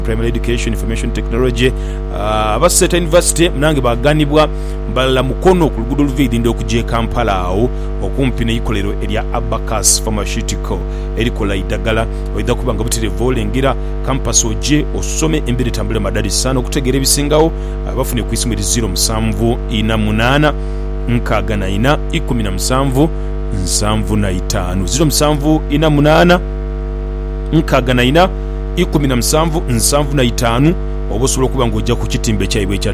primary education information technology abaseta university mnange baganibwa balala mukono ku luguudo luviidinde okujja Kampala awo okumpi n'eikolero erya Abacus Pharmaceutical erikola idagala oida kubanga buterevu olengera campus oje osome embere tambule madalisano okutegeera ebisingawo abafune ku isimu 0748 nkagana 17 75 0748 nkagana 17 oba osobola okuba ng'ojja ku kitimbe kyabwe ekya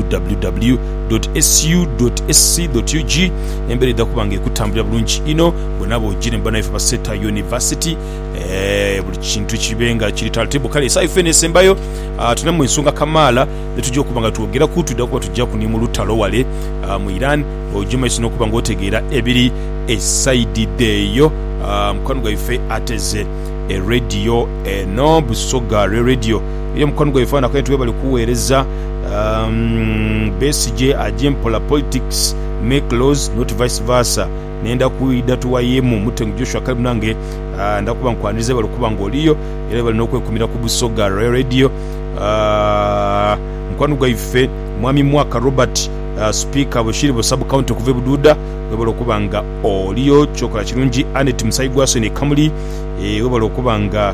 www.su.sc.ug embere edda kuba ng'ekutambulira bulungi ino bwena boogire mba naife baseta university buli kintu kibenga kiri talatebo kale esaayife nesembayo tunamu ensonga kamaala netujja okuba nga twogeraku tudda kuba tujja kunimu lutalo wale mu Iran ojja maiso n'okuba ng'otegeera ebiri esaidideeyo mukwano gwaife ateze radio eno Busoga radio iyo mukwano gwaife na kwetu bali kuweereza Besigye ajempola politics make laws not vice versa nenda kuida tuwayemu Mutengu Joshua Kalib nange ndakuba nkwanirize bali kuba ngoliyo era bali nokwekumira ku Busoga radio mukwano gwaife mwami Mwaka Robert speaker Bushiribo sub county okuva Bududa webalo kubanga oliyo chokola kirungi Anet Musaigwaso ne Kamuli webalo kubanga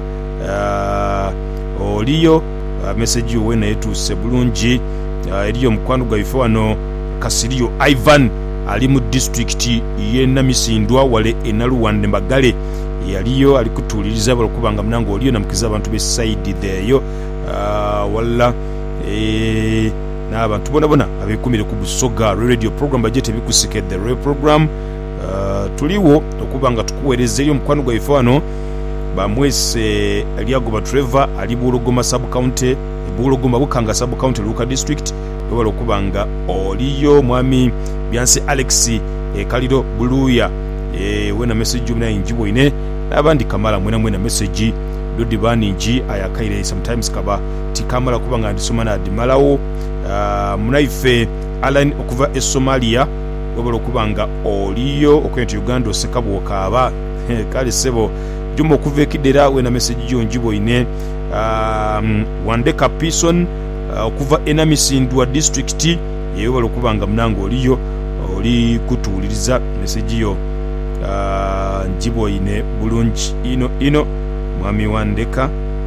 oliyo message wena yetu sebulungi eriyo mukwano gwaife wano Kasiriyo Ivan ali mu district ye Namisindwa wale enaluwande Mbagale yaliyo alikutuliriza balo kubanga mnango oliyo namukiza abantu be side thereyo wala n'abantu bona abekumire ku Busoga radio program bajete bikusike the radio program tuliwo okubanga tukuweereza eriyo mukwano gwaife wano bamwese aliagoba Trevor ali Bulogoma sub county Bulogoma Bukanga sub county Luka district webalo okubanga oliyo mwami Byanse Alex Kaliro Buluya wena message muna injibo ine abandi kamala mwena message Dodi Baninji ayakaire sometimes kaba tikamala kubanga ndisoma na dimalawo munaife Alan okuva Somalia webalo kubanga oliyo okwenta Uganda osekabo kaba kale sebo jumo okuva Kidera wena message yonjibo ine Wandeka Pison okuva Namisindwa district yebalo kubanga mnango oliyo oli kutuliriza message yo njibo ine bulungi ino mwami Wandeka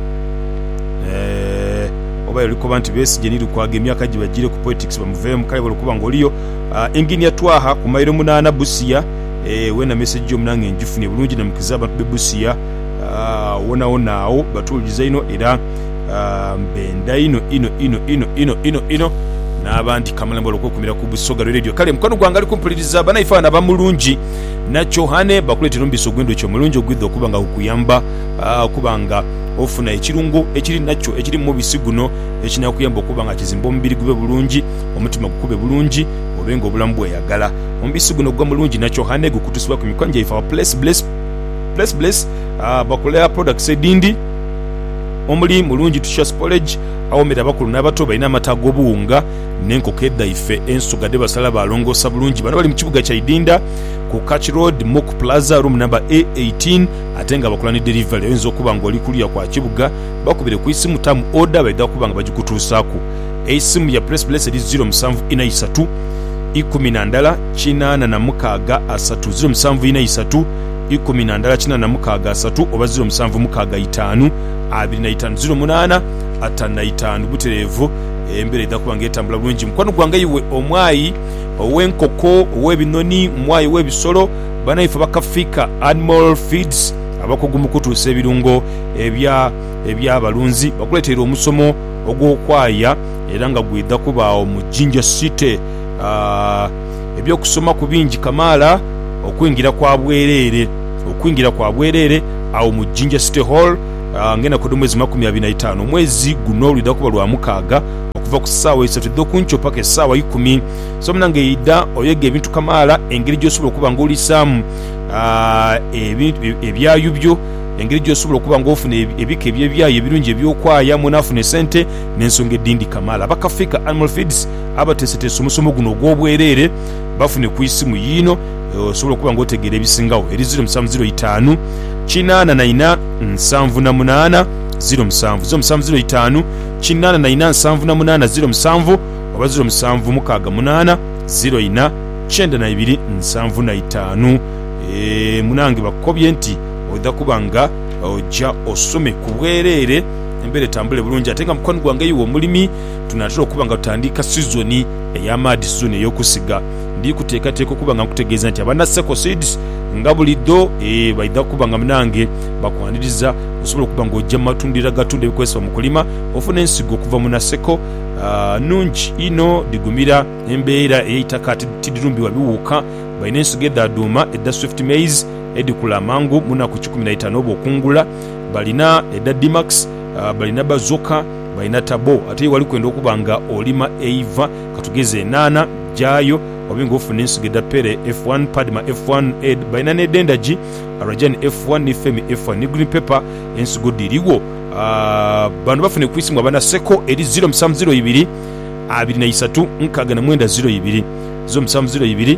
oba yaliko bantu Besigye niru kwaga emyaka gibagire ku politics bamuve mu kale balo kubanga oliyo engineer Twaha ku mairo 8 Busia wena message yo mnange njifune bulungi na mukiza abantu be Busia wona awo batuliza ino era mbenda ino n'abandi kamalambo lokukumira ku Busoga radio kale mukwano gwanga ali kumpuliriza banayifana bamulungi nacho hane bakuletera mbiso gwendo kyo mulungi ogwidde okubanga okuyamba kubanga ofuna ekirungo ekiri nacho ekiri mu bisiguno ekina kuyamba okubanga kizimbo mbiri gube bulungi omutima gukube bulungi obenga obulamu bwe yagala ombisiguno gwa mulungi nacho hane gukutusibwa ku mikwanje ifa bless bakulea products edindi omuli mulungi tusha spolage awomera bakulu n'abato balina amatago obuwunga n'enkoko eddaife ensoga de basala balongosa bulungi bano bali mu kibuga kya Idinda ku Catch Road Mook Plaza room number A18 atenga bakola ni delivery oyinza okuba nga oli kulya kwa kibuga bakubire ku isimu tamu order baida kuba nga bagikutuusaako esimu ya Press Blessed 0743 12 86 0743 12 oba 0765 25 08 buterevu embere edda kubanga etambula bulungi mukwano gwanga iwe omwayi ow'enkoko ow'ebinoni omwayi w'ebisolo banaife bakafika animal feeds abakugu mu kutuusa ebirungo eby'abalunzi bakuleetera omusomo ogw'okwaya era nga gwedda kubaawo mu Jinja City ebyokusoma ku bingi kamaala okwingira kwa bwereere awo mu Jinja City Hall ngena ku mwezi 25 mwezi guno olida kuba lwa mukaaga okuva ku ssaawa 3 kuncho paka essaawa 10 so mnange ida oyege ebintu kamaala engeri gy'osobola okuba ng'olisaamu ebyayo byo engeri gy'osobola okuba ng'ofuna ebika ebyebyayo ebirungi ebyokwaya munaafuna esente n'ensonga eddindi kamaala bakafika animal feeds abateeseteesa omusomo guno ogw'obwereere bafune ku isimu yiino osobola okuba ng'otegeera ebisingawo eri 0705 84 78 07 0705 884 oba 07 68 04 92 75. Munange bakobye nti oda kubanga ojja osome ku bwereere embere tambule bulungi ate nga mukwano gwange yiwo omulimi tunatera okubanga tutandika sizoni ey'amaadi sizoni ey'okusiga ndi kuteekateeka okuba nga nkutegeeza nti abana Seko Seeds nga buliddo baida kubanga munange bakwaniriza osobola okuba nga ojja matundira gatunda ebikozesebwa mu kulima ofuna ensigo okuva mu Naseko nungi ino digumira embeera ey'eitaka tidirumbiwa biwuuka balina ensigo eddaduuma edda Swift Maize edikula amangu munaku 15 oba okungula balina edda Dimax balina Bazoka balina Tabo ate wali kwenda okuba nga olima eiva katugeze enana jayo obinga ofuna ensigo edda Pere F1 Padma F1 ed balina n'eddendaji Arajani F1 ne Femi F1 ne Green Pepper ensigo diriwo bano bafune kwisimwa bana Seko eri 0702 23 nkagana 02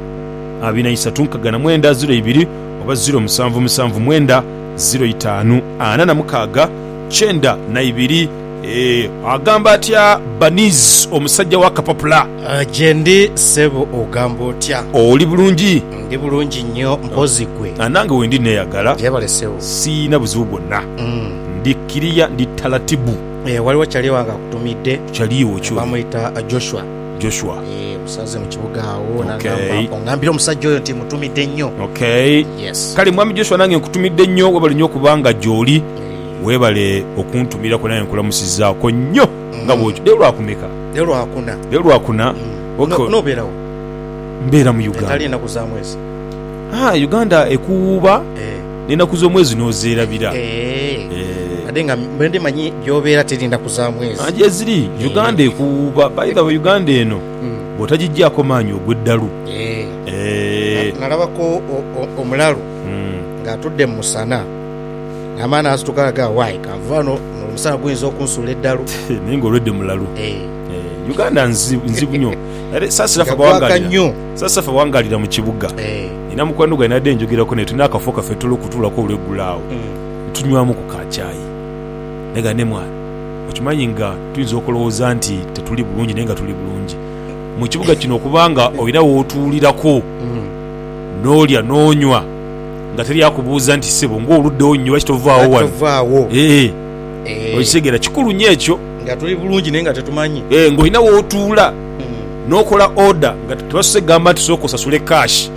0702 oba 0779 05 86 92. Agamba atya Baniz omusajja wa Kapapula jendi sebo ogamba otya oli bulungi ndi bulungi nnyo mpozi gwe anange wendi neyagala jebale sebo siina buzibu bwonna ndi kiriya ndi talatibu waliwo kyali wanga akutumidde kyaliwo kyo bamuyita Joshua musaze mu kibuga awo nagamba ongambira omusajja oyo nti mutumidde nnyo yes kale mwami Joshua nange nkutumidde nnyo webale nnyo okubanga gy'oli webale okuntumirako naye nkulamusizaako nnyo nga bwokyo lero lwakuna nobeerawo mbeera mu Uganda enaku za mwezi Uganda ekuuba n'enaku z'omwezi n'ozeerabira ate nga mbende manyi gyobeera terindaku za mwezi aje ziri Uganda ekuuba bayita ba Uganda eno bw'otagijjaako maanyi ogw'eddalu nalabako omulalu ng'atudde mu musana amaana asitukalaga wayi kanvaano omusana guyinza okunsula eddalu naye ng'olwedde mulalu Uganda nzibu nnyo saasirafa bawangaalira mu kibuga ina mukwano gwa inadde njogerako naye tulina akafo kaffe tulikutuulako olweggulaawo tunywamu ku kacaayi nega ne mwana okimanyi nga tuyinza okulowooza nti tetuli bulungi naye nga tuli bulungi mu kibuga kino okubanga olina wootuulirako n'olya n'onywa nga teri akubuuza nti sebo ng'oluddewo nnyo lwaki tovaawo wano okitegeera kikulu nnyo ekyo nga tuli bulungi naye nga tetumanyi ng'olina wootuula n'okola oda nga tebasose gamba nti sooka osasule kashi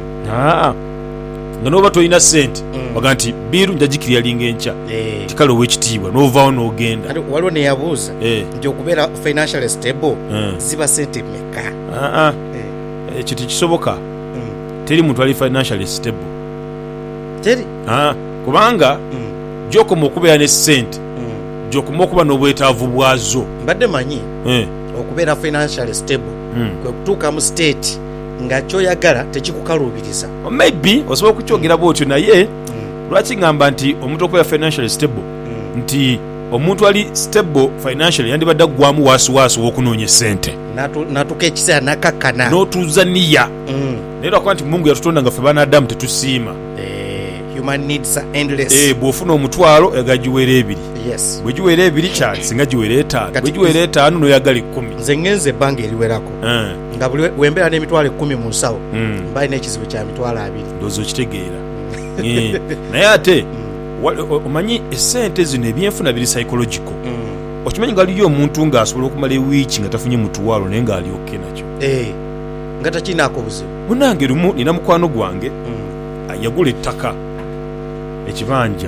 nga n'oba tolina ssente baga nti biiru njagikirya linga enkya tikale ow'ekitiibwa n'ovaawo n'ogenda waliwo neyabuuza nti okubeera financially stable ziba ssente meka ekyo tekisoboka teri muntu ali financially stable teri kubanga gyokoma okubeera ne ssente gyokoma okuba n'obwetaavu bwazo mbadde manyi okubeera financially stable kwe kutuuka mu state nga kyoyagala tekikukaluubiriza maybe osobola okukyogera bwotyo naye lwaki ngamba nti omuntu okubeera financially stable nti omuntu ali stable financially yandibadde aggwamu waasiwaasi w'okunoonya ssente natuka ekiseera nakakkana n'otuuza niya naye lwakuba nti Mungu yatutonda nga ffe baana Adamu tetusiima human needs are endless bw'ofuna omutwalo oyagala giweera 2 yes bwe giweera 2 kyali singa giweera 5 bwe giweera 5 n'oyagala 10 nze ngenze ebbanga eriwerako nga buli wembeera n'emitwalo 10 mu nsawo mbaali n'ekizibu kya mitwalo 2 ndowooza okitegeera naye ate omanyi essente zino ebyenfuna biri psychological okimanyi nga aliyo omuntu ng'asobola okumala ewiiki nga tafunye mutwalo naye ng'alyokke nakyo nga takinaako buzibu munange lumu nina mukwano gwange yagula ettaka ekibanja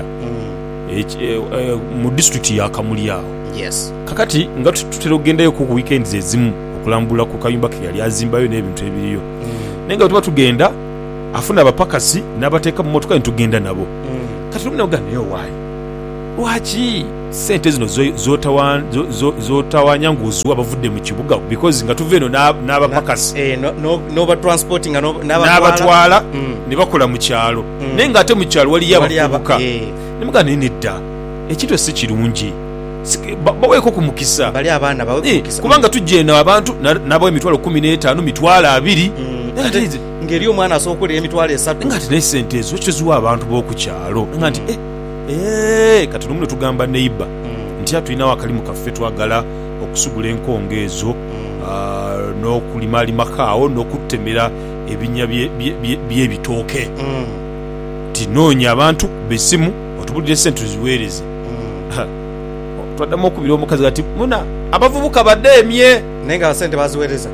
mu disitulikiti ya Kamulyawo kakati nga tutera okugendayo ku weekends ezimu okulambula ku kayumba ke yali azimbayo n'ebintu ebiriyo naye nga tuba tugenda afuna abapakasi n'abateeka mu motoka netugenda nabo kati lumunagana naye waayi lwaki ssente zino zotawanya ng'oziwa abavudde mu kibuga because nga tuva eno n'abapakasi n'abatwala ne bakola mu kyalo naye ng'ate mu kyalo waliyo abavubuka nemugana naye nedda ekintu si kirungi baweeko ku mukisa kubanga tujja eno abantu n'abawa emitwalo 15 mitwalo 2 ngeri omwana asobola okulira emitwalo 3 nga ate naye ssente ezo kyo ziwa abantu b'oku kyalo nga nti kati nomuno tugamba neighbor nti atulinawo akalimu kaffe twagala okusugula enkonga ezo n'okulimalima kaawo n'okutemera ebinya by'ebitooke tinoonya abantu besimu otubulire sente tuziweereze twaddamu okubira omukazi kati muna abavubuka baddeemye naye nga sente baziweereza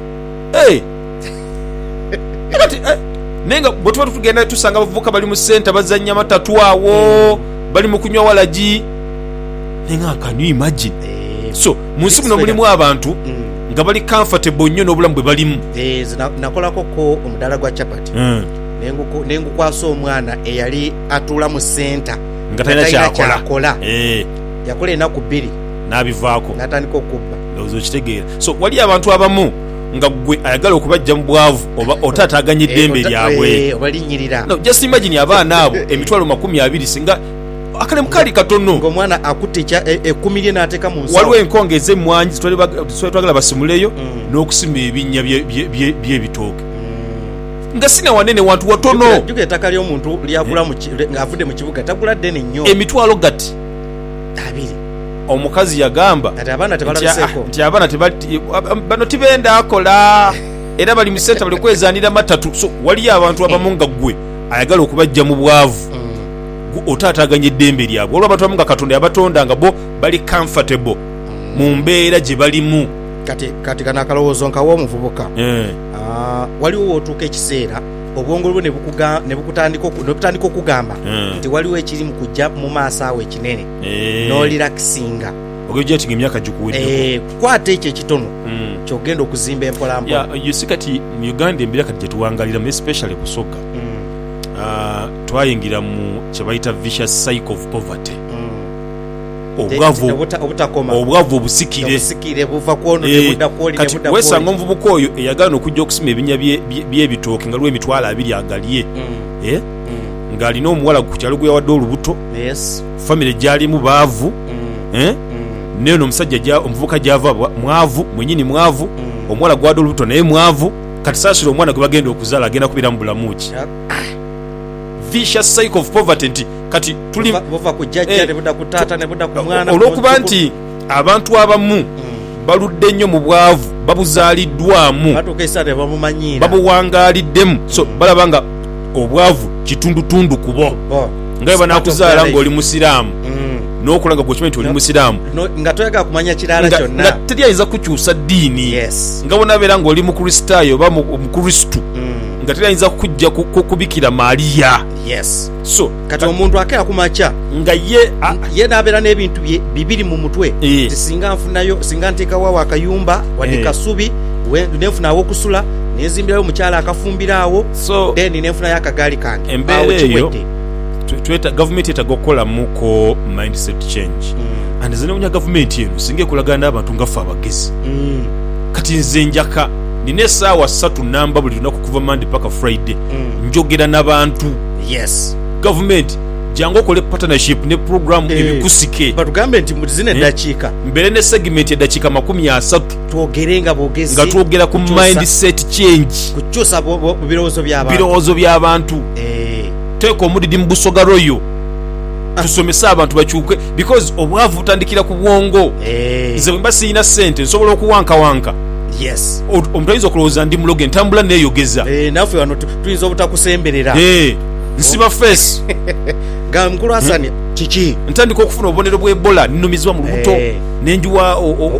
naye nga bwe tuba tugenda tusanga abavubuka bali mu sente bazannya matatu awo bali mu kunywa walagi naye nga can you imagine so mu nsi muno mulimu abantu nga bali comfortable nnyo n'obulamu bwe balimu nakolako omudaala gwa chapati nengukwasa omwana eyali atuula mu senta nga talina kyakola yakola enaku 2 n'abivaako n'atandika okubba ndowooza okitegeera so wali abantu abamu nga gwe ayagala okubajja mu bwavu oba otaataaganya eddembe lyabwe oba linnyirira just imagine abaana abo emitwalo 20 singa akale mukali katono ng'omwana akutte 10 lye n'ateeka mu nsawo waliwo enkonga ez'emmwanyi twagala basimuleyo n'okusima ebinnya by'ebitooke nga sina wanene wantu watono juga ettaka ly'omuntu lyagula ng'avudde mu kibuga tagula ddene nnyo emitwalo gati 2 omukazi yagamba nti abaana bano tibenda akola era bali mu senta bali kwezaanira matatu so waliyo abantu abamu nga gwe ayagala okubajja mu bwavu otaataaganya eddembe lyabwe olwo abantu abamu nga katonda yabatonda nga bo bali comfortable mu mbeera gye balimu kati kana akalowoozo nkawa omuvubuka waliwo wootuuka ekiseera obwongo bwe ne butandika okugamba nti waliwo ekiri mu kujja mu maaso awo ekinene n'olirakisinga ogejja nti emyaka gikuweddeko kwata ekyo ekitono kyogenda okuzimba empolampola yusi kati mu Uganda embeera kati gyetuwangalira mu especially ku soka twayingira mu kye bayita vicious cycle of poverty obwavu obusikire buva kwono nebudda kwoli nebudda kwoli wesanga omuvubuka oyo eyagala okujja okusima ebinya by'ebitooke nga lwe emitwalo 2 agalye ng'alina omuwala ku kyalo gwe yawadde olubuto famire gyalimu baavu naye n'omusajja omuvubuka gyava mwavu mwenyini mwavu omuwala gwawadde olubuto naye mwavu kati saasira omwana gwe bagenda okuzaala agenda kubeera mu bulamu ki vicious cycle of poverty nti kati tuli bova kujjajja nebudda ku taata nebudda ku mwana olw'okuba nti abantu abamu baludde nnyo mu bwavu babuzaaliddwamu babuwangaaliddemu so balaba nga obwavu kitundutundu ku bo nga bwe banaakuzaala ng'oli musiraamu n'okola nga gwekimanyi nti oli musiraamu nga toyagala kumanya kirala kyonna nga teri ayinza kukyusa ddiini nga bonabeera ng'oli mukristaayo oba mukristu nga teri ayinza kujja kubikira Mariya so kati omuntu akeera ku makya nga ye n'abeera n'ebintu bibiri mu mutwe singa nfunayo singa nteekawo akayumba wadde kasubi nenfuna aw'okusula nenzimbirayo omukyala akafumbira awo then nenfunayo akagaali kange embeera eyo gavumenti etagwa okukolamuko mindset change and nze newunya gavumenti eno singa ekolagana n'abantu ngaffe abagezi kati nze njaka nina essaawa 3 namba buli lunaku kuva Monday paka Friday njogera n'abantu gavumenti jangu okole partnership ne program ebikusike batugambe nti muzine eddakiika mbere ne segment eddakiika 30 twogerenga bogezi nga twogera ku mindset change kukyusa birowoozo by'abantu teeka omudidi mu busoga royo tusomese abantu bakyuke because obwavu butandikira ku bwongo nze bwe mba siyina ssente nsobola okuwankawanka omuntu ayinza okulowooza ndi muloge ntambula neeyogeza naffe wano tuyinza obutakusemberera nsiba face nga mukulu Hasani kiki ntandika okufuna obubonero bw'Ebola nnumizibwa mu lubuto nenjuwa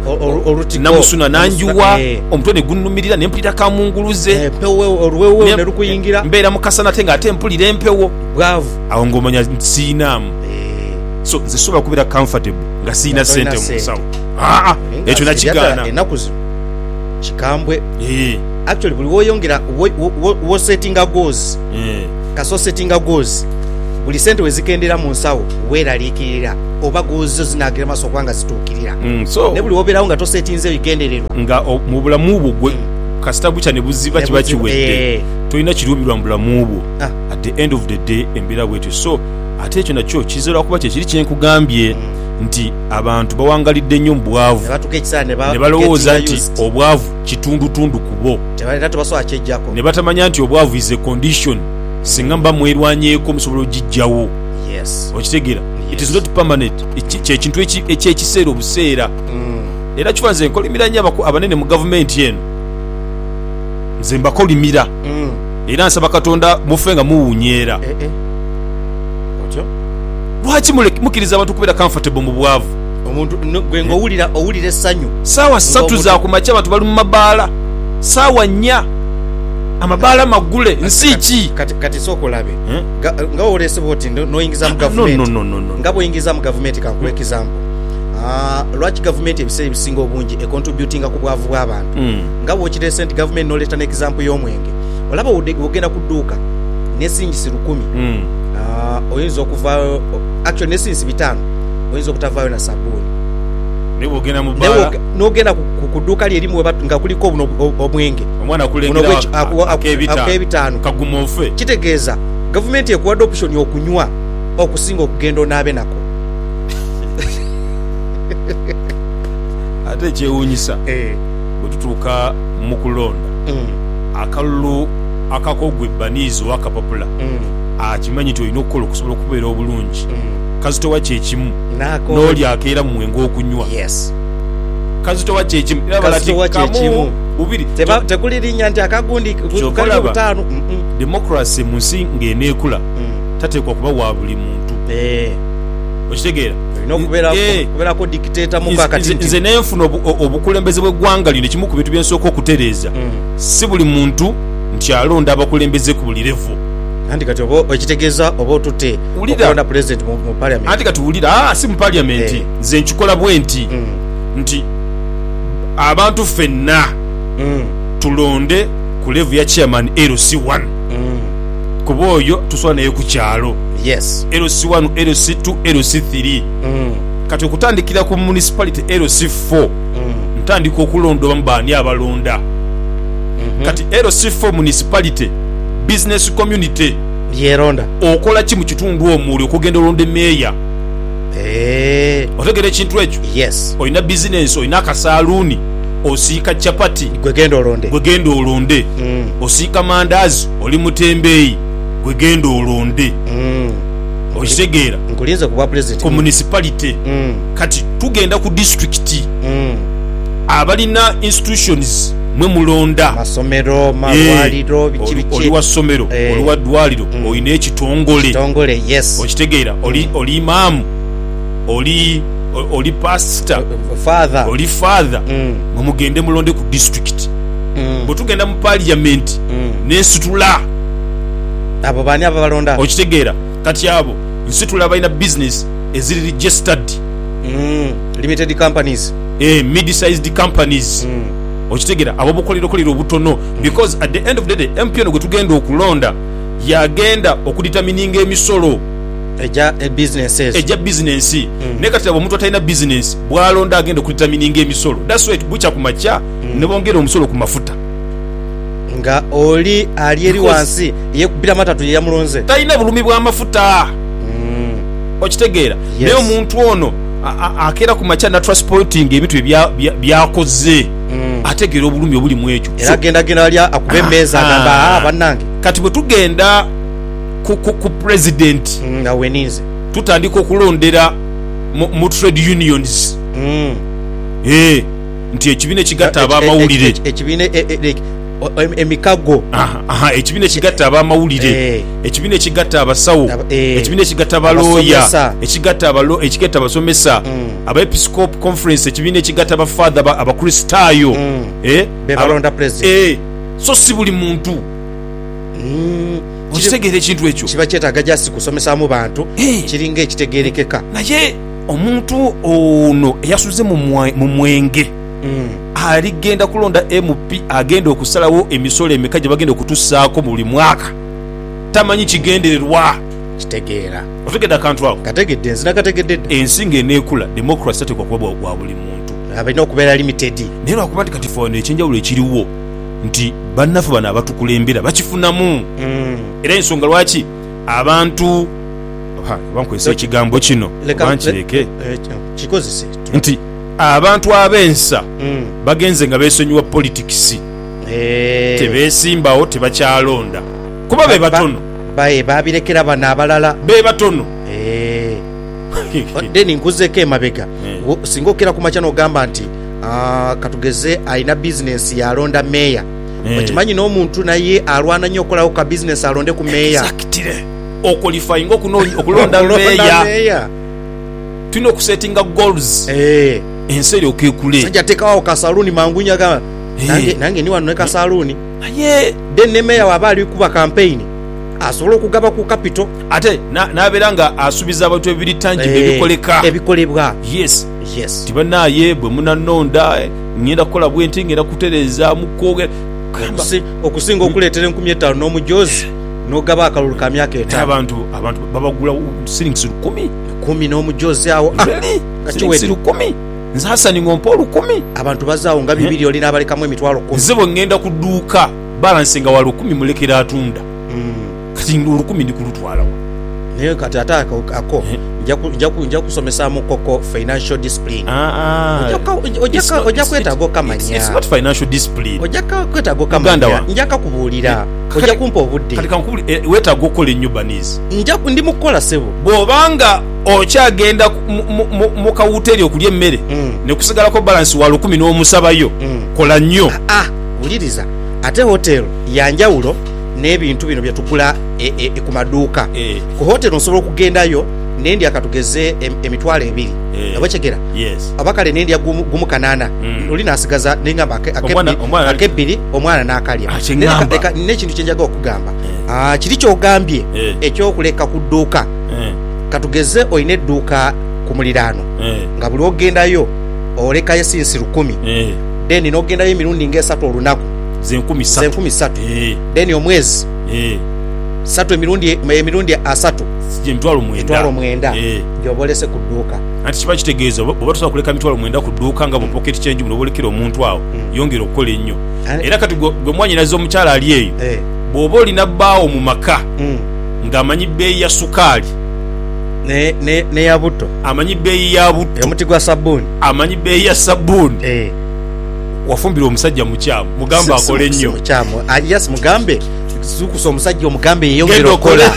namusuna nanjuwa omutwe ne gunnumirira nempulira kamunguluze oluwewo ne lukuyingira mbeera mukasana ate ng'ate mpulira empewo bwavu awo ng'omanya siinaamu so nze sobola kubeera comfortable nga siina ssente mu nsawo ekyo nakigaana ennaku zino kikambwe actually buli woyongera wosettinga goals kaso settinga goals buli sente wezikendera mu nsawo weeraliikirira oba goals zo zinagira maaso kubanga zituukirira ne buli wobeerawo nga tosetinze bigendererwa nga mu bulamu bwo gwe kasita bukya ne buziba kiba kiwedde tolina kiruumirwa mu bulamu bwo at the end of the day embeera bwetyo so ate ekyo nakyo kizira kuba kyekiri kyenkugambye nti abantu bawangalidde nnyo mu bwavu ne balowooza nti obwavu kitundutundu ku bo ne batamanya nti obwavu is a condition singa mba mwerwanyeeko musobola ogijjawo okitegeera it is not permanent ekintu ekyekiseera obuseera era kifanze nkolimira nnyo abanene mu gavumenti eno nze mbakolimira era nsaba Katonda mufe nga muwunyeera lwaki mukkiriza abantu kubeera comfortable mu bwavu omuntu gwe ng'owulira essanyu saawa 3 za ku makya abantu bali mu mabaala saawa 4 amabaala magule nsi ki kati sooka olabe nga olesebwa oti noyingiza mu gavumenti nga bw'oyingiza mu gavumenti kankuwa example lwaki gavumenti ebiseera ebisinga obungi econtributinga ku bwavu bw'abantu nga bw'okirese nti gavumenti noleeta n'example y'omwenge olaba ogenda ku dduuka n'esingisi 10 oyinza okuvaayo actually n'esingisi 5 oyinza okutavaayo na sabuuni n'ogenda ku dduuka lyerimu nga kuliko buno omwenge omwana akulengera ak'ebitaano kaguma ofe kitegeeza gavumenti ekuwadde option okunywa okusinga okugenda onaabe nako ate ekyewuunyisa bwe tutuuka mu kulonda akalulu akakogwa ebbaniizi owa kapapula akimanyi nti olina okukola okusobola okubeera obulungi kazitowa kyekimu n'oli akeera mu mwenge okunywa kazitowa kyekimu bubiri tekuli linnya nti akagundi kali butaano demokrasi mu nsi ng'eneekula tateekwa kuba wa buli muntu okitegeera okubeerako dictator mukakati nze nenfuna obukulembeze bw'eggwanga lino kimu ku bintu byensooka okutereeza si buli muntu nti alonda abakulembeze ku buli levo anti kati oba ekitegeeza oba otute okulonda president mu parliament anti kati wulira si mu parliament nze nkikola bwe nti abantu ffenna tulonde ku levo ya chairman LC1 kuba oyo tusobola naye ku kyalo LC1 LC2 LC3 kati okutandikira ku municipality LC4 ntandika okulonda oba mubaani abalonda kati LC4 municipality business community yeronda okola ki mu kitundu omuli okugenda olonde meya otegera ekintu ekyo olina business olina akasaluuni osiika chapati gwegenda olonde osiika mandaazi oli mutembeeyi gwegenda olonde okitegeera nkulinze kuba president ku municipality kati tugenda ku district abalina institutions mwe mulonda amasomero malwaliro biki oli wa ssomero oli wa ddwaliro olina ekitongole okitegeera oli imaamu oli pastor oli father mwe mugende mulonde ku district bwe tugenda mu parliament nesitula abo bani abo balonda okitegeera kati abo nsitula balina business eziri registered limited companies mid-sized companies okitegeera abo bukolera obutono because at the end of the day MP ono gwe tugenda okulonda yagenda okuditamininga emisolo eja business ne kati abo omuntu atalina business bwalonda agenda okuditamininga emisolo that's why bucha ku makya ne bongera omusolo ku mafuta nga oli ali eri wansi yekubira matatu ya mulonze talina bulumi bwa mafuta okitegeera naye omuntu ono akeera ku makya na transporting ebintu byakoze ategeera obulumi obuli mu ekyo era genda ali akuba emmeeza agamba bannange kati bwe tugenda ku president awenize tutandika okulondera mu trade unions nti ekibiina ekigatta ab'amawulire emikago ekibiina ekigatta ab'amawulire ekibiina ekigatta abasawo ekibiina ekigatta abalooya ekigatta abasomesa abaepiscope conference ekibiina ekigatta abafather abakristaayo bebalonda president so si buli muntu okitegeera ekintu ekyo kiba kyetaaga jasi kusomesaamu bantu kiringa ekitegeerekeka naye omuntu ono eyasuze mu mwenge aligenda kulonda MP agenda okusalawo emisolo emeka gye bagenda okutussaako buli mwaka tamanyi kigendererwa kitegeera otegedde akantu ako kategedde nzina kategedde ensi ng'eneekula democracy tateekwa kuba bwa buli muntu abalina okubeera limited naye lwakuba nti kati fano ekyenjawulo ekiriwo nti bannaffe bano abatukulembera bakifunamu era ensonga lwaki abantu bankwesa ekigambo kino bankireke kikozese nti abantu ab'ensa bagenze nga beesonyiwa politikisi tebeesimbawo tebakyalonda kuba be batono babirekera bano abalala be batono then nkuzeko emabega singa okera ku makya n'ogamba nti katugeze alina bizinesi yalonda meeya okimanyi n'omuntu naye alwana nnyo okolawo ka bizinesi alonde ku meeya oqualifying okulonda meeya tulina okusettinga goals ensi eryoka ekule sajja tekawo kasaluuni mangunya gamba nange ni wano ne kasaluuni then ne meeya waba ali kuba kampeyini asobola okugaba ku capital ate n'abeera nga asuubiza abantu ebiri tangible ebikolebwa yes tibanaye bwe munanonda ngenda kukola bwenti ngenda kutereeza mukoge okusinga okuleetera 15,000 n'omujoozi n'ogaba akalulu ka myaka 5 abantu babagula shillings 10 n'omujoozi awo shillings 10 nze Hasani ngompa 10 abantu bazaawo nga 2 olina abalekamu emitwalo 10 nze bwe ngenda ku dduuka balance nga wali 10 mulekera atunda kati 10 ndi kulutwalawo naye kati ate ako nja kusomesaamu koko financial discipline ojja kwetaaga okamanya it's not financial discipline ojja kwetaaga okamanya nja kakubuulira ojja kumpa obudde kati kankubuli weetaaga okukola ennyubbanizi ndi mukukola sebo bw'obanga okyagenda mu kawuteri okulya emmere ne kusigalako balance wa 10 n'omusabayo kola nnyo wuliriza ate hotel yanjawulo n'ebintu bino bye tugula ku maduuka ku hotel osobola okugendayo nendi akatugeze emitwalo 2 abachegera abakale nendi gumu kanana oli nasigaza nengamba akebiri omwana nakalya nekintu kyenjaga okugamba kiri kyogambye ekyokuleka ku dduuka katugeze oyine edduuka ku muliraano nga buli ogendayo olekayo sinsi 10 then n'ogendayo emirundi ng'esatu olunaku ze 13 then omwezi 3 emirundi 3 emitwalo 9 gyobolese ku dduuka anti kiba kitegeeza bw'oba tosobola kuleka emitwalo 9 ku dduuka nga mu pocket change munobolekera omuntu awo yongera okukola ennyo era kati gwe mwanyinaza omukyala ali eyo bw'oba olina bbaawo mu maka ng'amanyi bbeeyi ya sukaali neya butto amanyi bbeeyi ya butto omuti gwa sabbuuni amanyi bbeeyi ya sabbuuni wafumbira omusajja mukyamu mugambe akole nnyo yes mugambe zukusa omusajja omugambe yeyongera okukola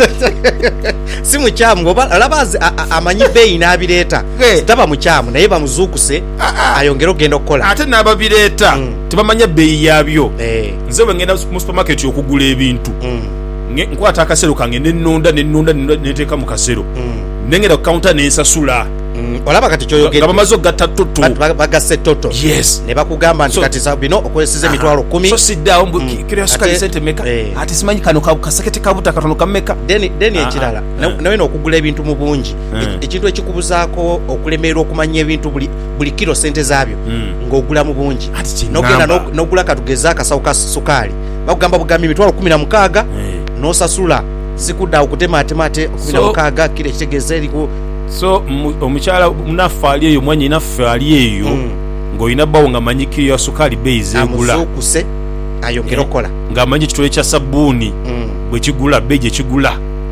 si mukyamu olabazi amanyi bbeeyi n'abireeta taba mukyamu naye bamuzukuse ayongera okugenda okukola ate n'ababireeta tebamanya bbeeyi yabyo nze bwe ngenda mu supermarket okugula ebintu nkwata akasero kange nenonda neteeka mu kasero nengenda ku counter nensasula olaba kati kyoyogera nga bamaze okugatta toto bagasse toto ne bakugamba nti kati bino okozeseza emitwalo 10 so siddawo kirasukali sente meka ate simanyi kano kasakete kabuta katono kameka then ekirala nawe n'okugula ebintu mu bungi ekintu ekikubuzaako okulemererwa okumanya ebintu buli kiro sente zaabyo ng'ogula mu bungi n'ogenda n'ogula katugeza akasawo ka sukaali bakugamba bugambi emitwalo 16 n'osasula zikudda okutemaatemate 16 kiro ekitegeeza eriku so omukyala munaffe ali eyo mwanyi naffe ali eyo ng'olina bbawo ng'amanyi kiro ya sukaali bbeeyi zeegula amuzukuse ayongera okukola ng'amanyi ekitole kya sabbuuni bwe kigula bbeeyi gye kigula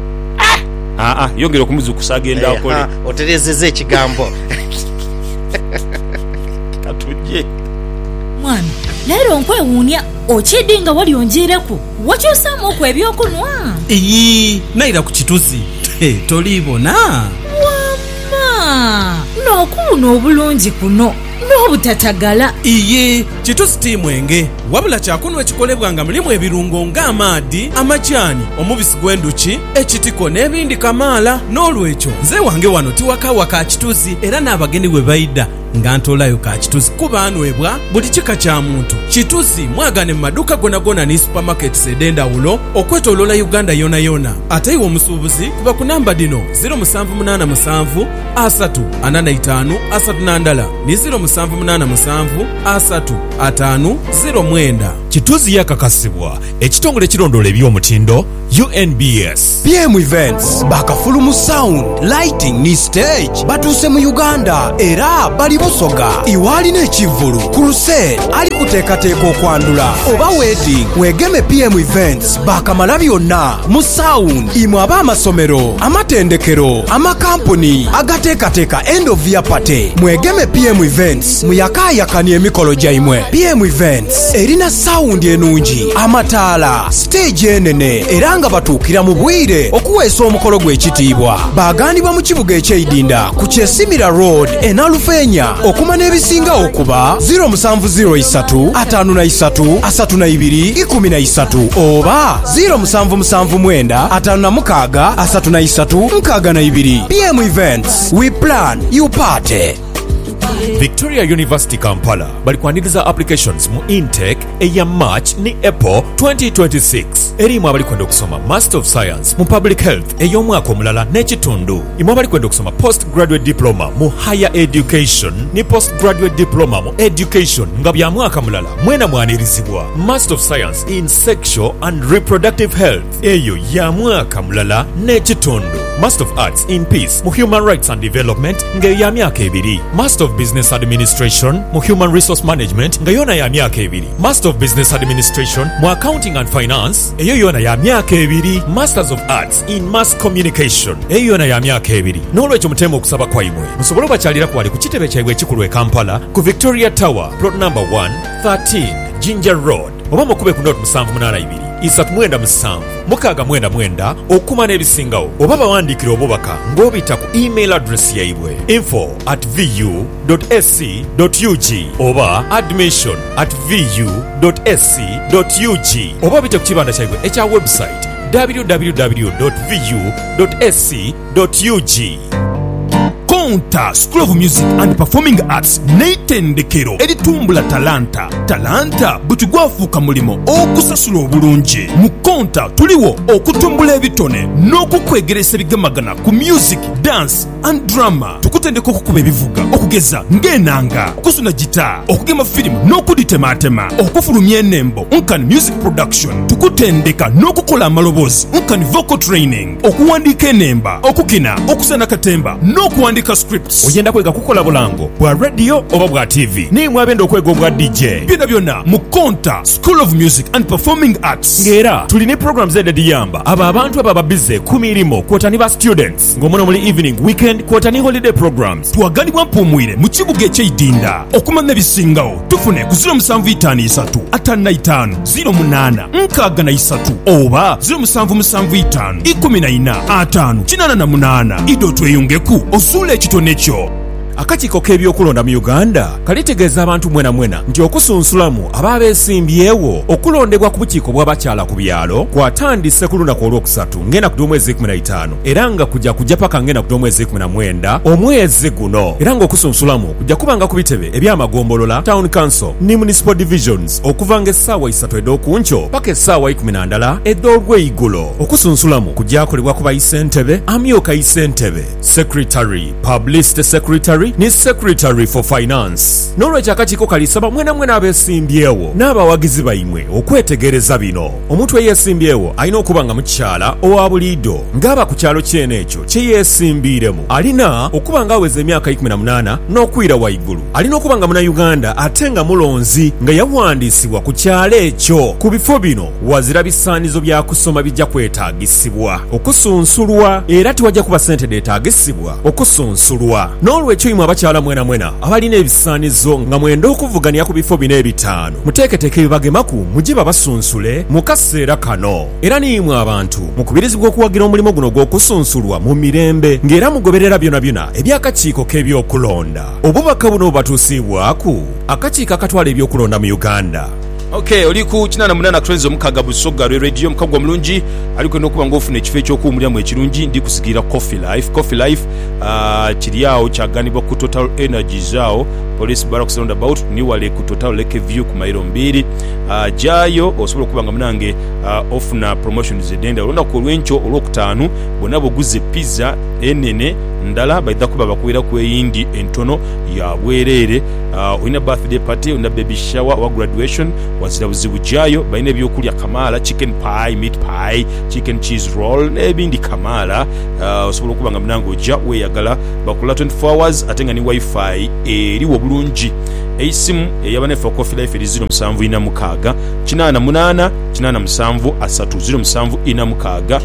yongera okumuzukusa agenda akole oterezeza ekigambo katujje mwami leero nkwewuunya okidde nga wali onjeereku wakyusaamu okwo ebyokunwa naira ku kituzi tolibona wamma n'okuwuna obulungi kuno n'obutatagala kituzi tiimwenge wabula kyakunwa ekikolebwa nga mulimu ebirungo ng'amaadi amajaani omubisi gw'enduki ekitiko n'ebindi kamaala n'olwekyo nze wange wano tiwakawa ka kituzi era n'abagenyi bwe bayidda nga ntoolayo ka kituzi kuba anwebwa buli kika kya muntu kituzi mwagane mu maduuka gonagona ne supermarkets ed'endawulo okwetooloola uganda yona ate iwe omusuubuzi kuba ku namba dino 0787 345 32 ne 0787 355 kituzi yakakasibwa ekitongole kirondoola eby'omutindo UNBS. PM Events bakafulumu sound lighting ni stage batuuse mu Uganda era bali Busoga iwalina ekivvulu crusade ali kuteekateeka okwandula oba wedding wegeme PM Events bakamala byonna mu sound imwe ab'amasomero amatendekero amakampuni agateekateeka end of year party mwegeme PM Events muyakaayakani emikolo gyaimwe. PM Events erina sound sawundi enungi, amataala, stage enene era nga batuukira mu bwire okuweesa omukolo gw'ekitiibwa. Baagandibwa mu kibuga eky'Eidinda ku Kyesimira Road e Nalufeenya. Okuma n'ebisinga okuba 0703 53 32 13 oba 0779 56 33 62. PM Events, we plan, you party. Victoria University Kampala bali kwaniriza applications mu intake eya March ni April 2026. Erimu abali kwenda okusoma Master of Science mu Public Health ey'omwaka omulala n'ekitundu. Imu abali kwenda okusoma Postgraduate Diploma mu Higher Education ni Postgraduate Diploma mu Education nga bya mwaka mulala mwena mwanirizibwa. Master of Science in Sexual and Reproductive Health eyo ya mwaka mulala n'ekitundu. Master of Arts in Peace mu Human Rights and Development nga ya myaka 2. Master of Business Administration mu Human Resource Management nga yona ya myaka 2. Master of Business Administration mu Accounting and Finance eyo yona ya myaka 2. Masters of Arts in Mass Communication eyo yona ya myaka 2. N'olwekyo mutema okusaba kwaimwe musobole bakyalira kwali ku kitebe kyaibwe ekikulu e Kampala ku Victoria Tower plot number 1 13 Ginger Road oba mukube ku note 782 397 699 okuma n'ebisingawo oba bawandiikira obubaka ng'obita ku email address yaibwe info@vu.sc.ug oba admission@vu.sc.ug oba bite ku kibanda kyaibwe ekya website www.vu.sc.ug. Konta School of Music and Performing Arts n'eitendekero eritumbula talanta bwe gwafuuka mulimo okusasula obulungi. Mu Konta tuliwo okutumbula ebitone n'okukwegeresa ebigemagana ku music, dance and drama. Tukutendeka okukuba ebivuga okugeza ng'enanga, okusuna gita, okugema firimu n'okuditematema, okufulumya ennembo nkani music production. Tukutendeka n'okukola amaloboozi nkani vocal training, okuwandiika ennemba, okukina, okusana katemba n'okuwandiika scripts. Oyenda kwega kukola bulango bwa radio oba bwa TV nimwe abenda okwega obwa DJ. Byonna mu Konta School of Music and Performing Arts. Ngera tulina programs ediyamba aba abantu ababa bize ku mirimo kwotani ba students ng'omuno muli evening, weekend kwotani holiday programs. Twagalibwa mpumwire mu kibuga eky'Eidinda. Okumanya ebisingawo tufune ku 0753 55 08 63 oba 0775 14 5 ido tweyungeku osula ekitone kyo. Akakiiko k'ebyokulonda mu Uganda kalitegeeza abantu mwena nti okusunsulamu abaabeesimbyewo okulondebwa ku bukiiko bw'abakyala ku byalo kwatandise ku lunaku olwokusatu ngenda ku omwezi 15 era nga kujja paka ngenda ku omwezi 19 omwezi guno, era ng'okusunsulamu kujja kubanga ku bitebe ebyamagombolola, town council ne municipal divisions okuva ng'essaawa 3 ed'okunkyo paka essaawa 11 ed'olweigulo. Okusunsulamu kujja kolebwa ku bayisentebe, amyuka yisentebe, secretary, publicity secretary ni secretary for finance. N'olwekyo akakiiko kalisaba mwena abeesimbyewo n'abawagizi baimwe okwetegereza bino. Omuntu eyeesimbyewo alina okuba nga mukyala owa buliido ng'aba ku kyalo kyene ekyo kye yeesimbiremu. Alina okuba nga aweza emyaka 18 n'okwira waigulu. Alina okuba nga Munnayuganda ate nga mulonzi nga yawandiisibwa ku kyalo ekyo. Ku bifo bino wazira bisaanizo bya kusoma bijja kwetaagisibwa okusunsulwa era tiwajja kuba ssente deetaagisibwa okusunsulwa. N'olwekyo imwe abakyala mwena abalina ebisaanizo nga mwenda okuvuganya ku bifo bino 5 muteeketeeke ebibagemaku mujje babasunsule mu kaseera kano. Era nimwe abantu mukubirizibwa okuwagira omulimu guno gw'okusunsulwa mu mirembe ng'era mugoberera byonna ebyakakiiko k'ebyokulonda. Obubaka buno batuusibwaku akakiiko akatwala ebyokulonda mu Uganda. Okay, oli ku 88 Trends omukaga Busoga radio mukagwa mulungi aliko nokuba ngofuna ekifo ekyokuwumulyamu ekirungi ndi kusigira Coffee Life kiriawo kyaganibwa ku Total Energy zao Police Barracks roundabout ni wale ku Total Lake View ku mairo 2 jayo osobola kubanga munange ofuna promotions edenda olonda ku lwencho olwokutanu bonabo guze pizza enene ndala baida kuba bakwira ku eyindi entono ya bwerere una birthday party una baby shower wa graduation wazira buzibu jayo baine byokulya kamala chicken pie, meat pie, chicken cheese roll nebindi kamala osobola kubanga munange oja weyagala bakula 24 hours atenga ni wifi eriwo bulungi. Eisimu yabanefa Coffee Life eri 0746 88 87 3 0746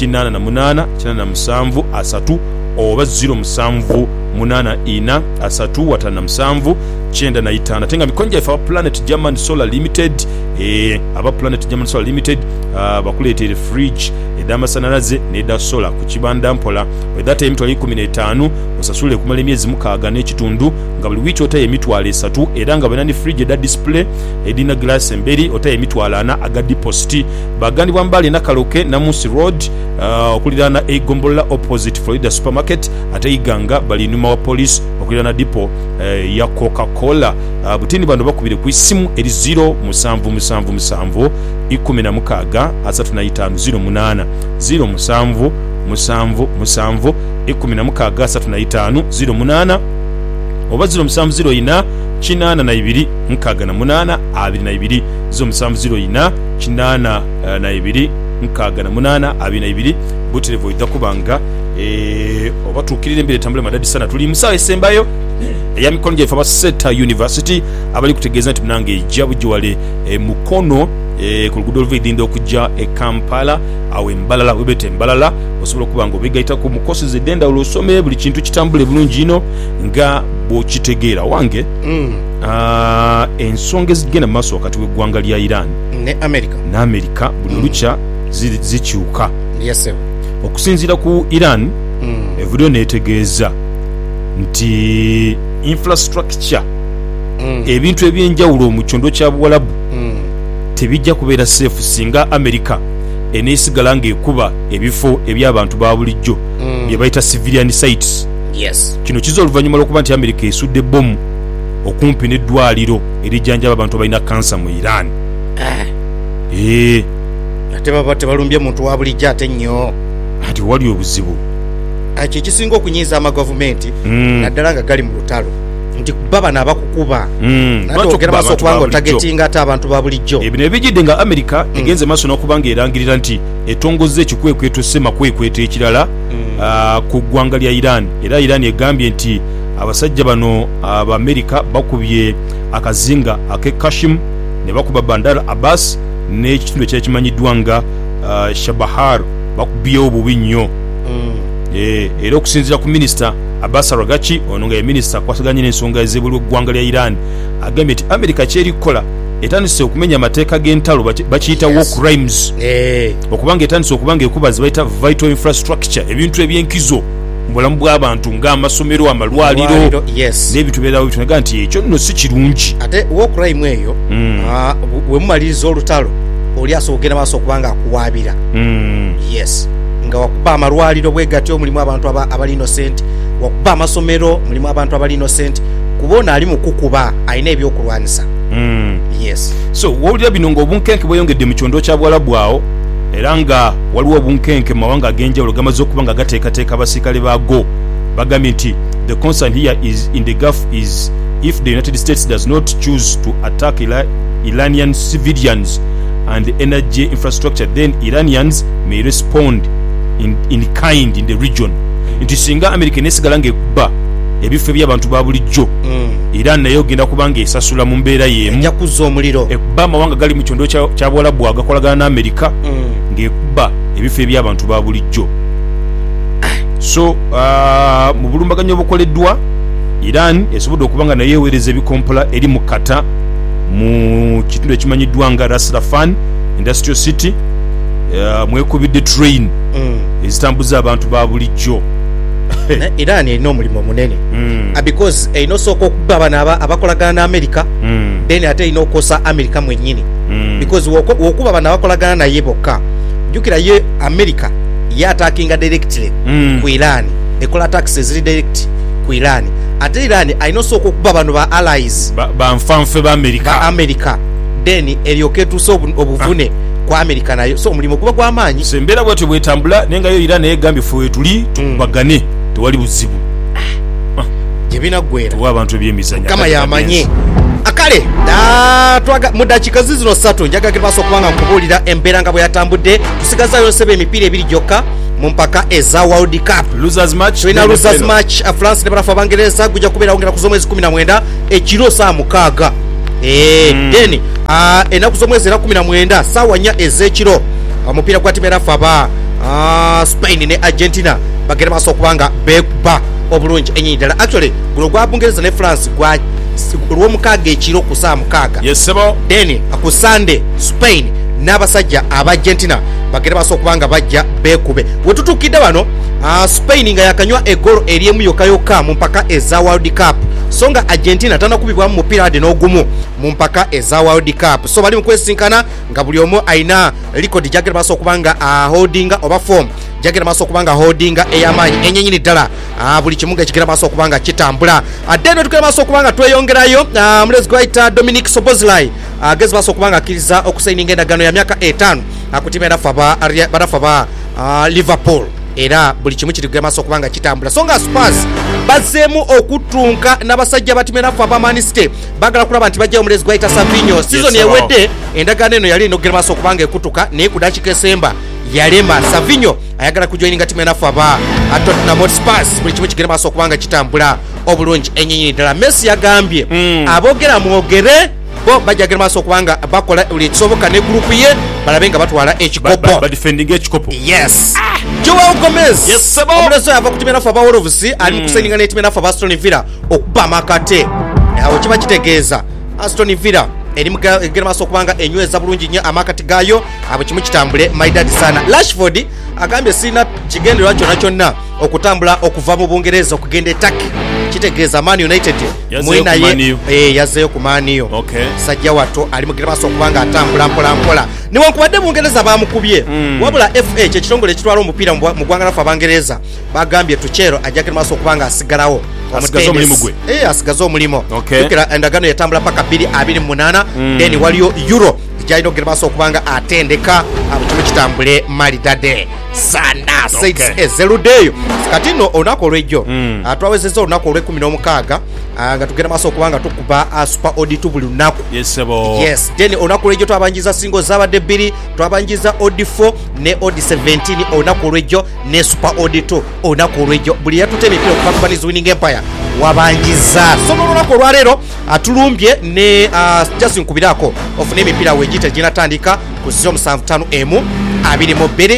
88 87 3 oba 0784 3 57 95 ate nga mikonja ife aba Planet German Solar Limited aba Planet German Solar Limited bakuleetere fridge ed'amasanyalaze n'eda solar ku kibanda mpola wedata emitwalo 15 osasule kumala emyezi 6 n'ekitundu nga buli wiiki otayo emitwalo 3 era nga balina ne fridge eda display edina glass emberi otayo emitwalo 4 aga deposit bagandibwa Mbale Nakaloke Namusi Road okuliraana Egombolola opposite Florida Supermarket ate Iganga bali nyuma wa police okuliraana dipo ya Coca-Cola butini bano bakubire ku isimu eri 0777 16 35 08 0777 16 35 oba 0704 82 68 22 0704 82 68 22 buterevo idakubanga oba tukirire mbere tambule madadi sana tuli musawe sembayo ya mikono jefa Seta University abali kutegeeza nti mnange ejjabu wale mukono ku luguudo oluviidinda okujja Kampala awe Mbalala webete Mbalala osobola kubanga obigaita ku mukozi edenda olosome buli kintu kitambule bulungi ino nga bw'okitegeera wange ensonga ezigenda maaso wakati w'eggwanga lya Iran ne America buli olukya zikyuka okusinziira ku Iran evudyo neetegeeza nti infrastructure ebintu ebyenjawulo mu kyondo kya Buwalabu tebijja kubeera safe singa America eneesigala ng'ekuba ebifo eby'abantu ba bulijjo bye bayita civilian sites. Kino kiza oluvannyuma lw'okuba nti America esudde bbomu okumpi n'eddwaliro erijjanjaba abantu abalina kansa mu Iran. Ate baba tebalumbye muntu wa bulijjo ate nnyo ati wali obuzibu kye kisinga okunyiiza amagavumenti naddala nga gali mu lutalo nti baba n'abakukuba natogera maaso okubanga otagetinga ate abantu ba bulijjo ebino ebijjidde nga America egenze maaso n'okubanga erangirira nti etongoze ekikwekweto semakwekweto ekirala ku ggwanga lya Iran era Iran egambye nti abasajja bano America bakubye akazinga ake Kashim ne bakuba Bandar Abbas n'ekitundu ekyakimanyiddwa nga Shabahar bakubyewo bubi nnyo era okusinziira ku minisita Abbas Aragachi ono nga ye minisita akwasaganye n'ensonga ez'ebweru w'eggwanga lya Iran agambye nti America kyerikola etandise okumenya amateeka g'entalo bakiyita war crimes okubanga etandise okubanga ekuba zibayita vital infrastructure ebintu ebyenkizo mu bulamu bw'abantu ng'amasomero amalwaliro n'ebintu beerawo bitunaga nti ekyo nno si kirungi ate war crime eyo we mumaliriza olutalo oli asoogera maaso okubanga akuwaabira nga wakuba amalwaliro bwe gatyo mulimu abantu abali innocent wakuba amasomero mulimu abantu abali innocent kubona ali mu kukuba alina ebyokulwanisa so wawulira bino ng'obunkenke bweyongedde mu kyondo kya Buwalabu awo era nga waliwo obunkenke mu mawanga ag'enjawulo gamaze okuba nga gateekateeka abasirikale baago bagambye nti the concern here is in the Gulf is if the United States does not choose to attack Iranian civilians and energy infrastructure then Iranians may respond in kind in the region. Nti singa America nesigala ng'ekuba ebifo by'abantu ba bulijjo Iran nayo ogenda kubanga esasula mu mbeera y'emu ejja kuzza omuliro ekuba amawanga gali mu kyondo kya Buwalabu agakolagana na America ng'ekuba ebifo eby'abantu ba bulijjo. So mu bulumbaganyo obukoleddwa Iran esobodde okuba nga nayo eweereza ebikompola eri mu Qatar mu kitundu ekimanyiddwa nga Ras Laffan Industrial City mwekubidde train ezitambuza abantu ba bulijjo. Iran erina omulimu munene because erina osooka okuba bano abakolagana na America then ate erina okukosa America mwennyini because wokuba bano abakolagana naye bokka jjukira ye America ye attackinga directly ku Iran ekola attacks eziri direct ku Iran ate Iran erina osooka okuba bano ba allies banfanfe ba America then eryoka etuusa obuvune kwa America nayo so omulimu kuba gw'amaanyi sembeera bwatyo bwetambula naye nga yo Iran eyegambye ffe tuli tukubagane tewali buzibu gye binaggwera tuwa abantu ebyemizannyo kama yamanye akale mu dakiika zino 3 njagala maaso okubanga nkubuulira embeera nga bwe yatambudde tusigazayo sebe emipiira ebiri gyokka mu mpaka eza World Cup tulina losers match France ne barafu abangereza gujja kubeera ngera ku z'omwezi 19 ekiro saa 6 then enaku z'omwezi era 19 saawa 4 ez'ekiro omupiira gwa timu erafu aba Spain ne Argentina bagenda maaso okubanga bekuba obulungi ennyini ddala actually guno gwa Bungereza ne France olw'omukaaga ekiro ku saa 6 yes sebo then ku Sunday Spain n'abasajja aba Argentina bagenda basobola kubanga bajja beekube wetutukidde bano Spain nga yakanywa egolo eryemu yokka mu mpaka eza World Cup so nga Argentina tanakubibwa mu mupiira ade n'ogumu mu mpaka eza World Cup so bali mu kwesinkana nga buli omu aina record jagera basobola kubanga holdinga oba form jagera basobola kubanga holdinga ey'amaanyi enyenyini ddala buli kimunga ekigera basobola kubanga kitambula adeno tukera basobola kubanga tweyongerayo mulezi gwaita Dominic Szoboszlai agezi basobola kubanga akkiriza okusaininga endagaano ya myaka 5 akutima barafa ba Liverpool era buli kimu kiri kugema okubanga kitambula so nga Spurs bazeemu okutunka n'abasajja batimera aba Man City bagala kulaba nti bajja omulezi gwaita Savinho season ewedde endagaano eno yali inogera okubanga ekutuka naye ku dakika esemba yalema Savinho ayagala kujoininga timera aba Tottenham Hotspur buli kimu kigema okubanga kitambula obulungi ennyinyi ddala. Messi yagambye abogera mwogere bo bajagera maso kubanga bakola uli kisoboka ne group ye balabe nga batwala ekikopo ba defending ekikopo yes Joao Gomez yes sebo omulezo yava kutimena fa Wolves ali kusayininga ne timena fa Aston Villa okuba makate awo kiba kitegeeza Aston Villa erimugera maso kubanga enyweza bulungi nnyo amakati gayo abo kimu kitambule maidadi sana. Rashford agambye sina kigendero kyonna kyonna okutambula okuva mu Bungereza okugenda Turkey kitegeeza Man United mwina ye yazeyo ku Man U okay sajja wato ali mugera maso kubanga atambula mpola niwo nkubadde Bungereza bamukubye wabula FA ekitongole ekitwala omupiira mu gwanga lafa Bangereza bagambye Tuchero ajagera maso kubanga asigalawo asigaza omulimu gwe asigaza omulimu okay tukira endagano yatambula paka 228 then waliyo Euro jaino germaso kubanga atendeka abukimu kitambule malidade sana said ezerudeyo katino onako lwejo atwawezeza onako lwe 16 nga tugera maso kubanga tukuba super audit buli lunaku yes sebo yes then onako lwejo twabanjiza singo zabade 2 twabanjiza audit 4 ne audit 17 onako lwejo ne super audit onako lwejo buli yatuteme pilo kwa Companies Winning Empire wabanjiza sono onako lwalero atulumbye ne Justin Kubirako ofune emipira wejita jinatandika ku 075M 22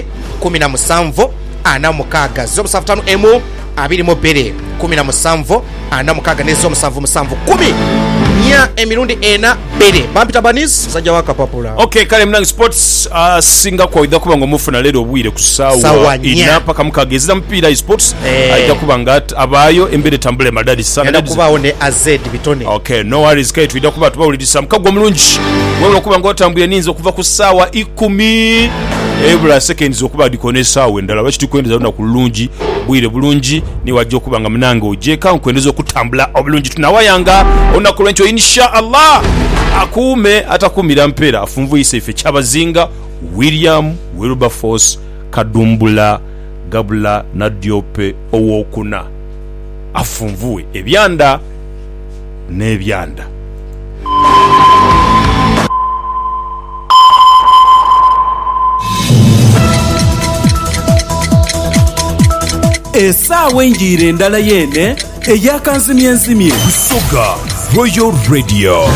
17 ana mukaga 075M 22 17 ana mukaga ne 077 10 nya emirundi ena bere bampita banis sajja waka papula okay kale mnangi sports singa kwa idha kuba ngo mufuna lero obwire kusawa inapa kamukagezira mpira sports aida kuba ngati abayo embere tambule madadi sana enda kuba one azed bitone okay no worries kai tuida kuba tubawulidisa mukagwa mulungi wewe kuba ngo tambuye ninzo kuva kusawa 10 ebula seconds okuba dikone sawa endala bachiti kwendeza na kulungi bwire bulungi ni wajjo kubanga mnange ojeka nkwendeza okutambula obulungi tunawayanga onakulencho insha Allah akume atakumira mpera afunvu isefe chabazinga William Wilberforce Kadumbula Gabula na Diope owokuna afunvuwe ebyanda n'ebyanda esaawa enjiire endala yene eyakanzimye nzimye Busoga Royal Radio